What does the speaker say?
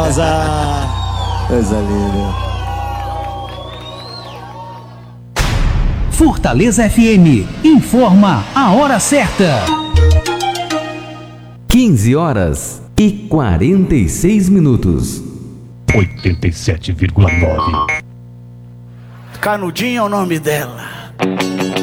maravilhosa. Coisa linda. Fortaleza FM informa a hora certa. 15h46. 87,9. Canudinho é o nome dela.